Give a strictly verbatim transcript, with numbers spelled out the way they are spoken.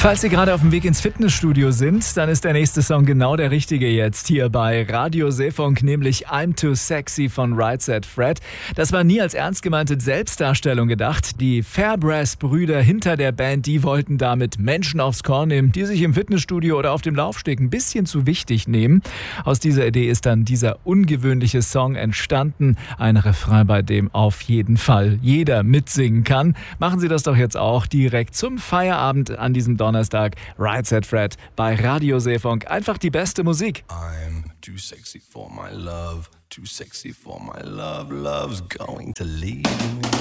Falls Sie gerade auf dem Weg ins Fitnessstudio sind, dann ist der nächste Song genau der richtige jetzt hier bei Radio Seefunk, nämlich I'm Too Sexy von Right Said Fred. Das war nie als ernst gemeinte Selbstdarstellung gedacht. Die Fairbrass-Brüder hinter der Band, die wollten damit Menschen aufs Korn nehmen, die sich im Fitnessstudio oder auf dem Laufsteg ein bisschen zu wichtig nehmen. Aus dieser Idee ist dann dieser ungewöhnliche Song entstanden. Ein Refrain, bei dem auf jeden Fall jeder mitsingen kann. Machen Sie das doch jetzt auch direkt zum Feierabend an diesem Donnerstag. Donnerstag, Right Said Fred bei Radio Seefunk. Einfach die beste Musik. I'm too sexy for my love, too sexy for my love, love's going to leave me.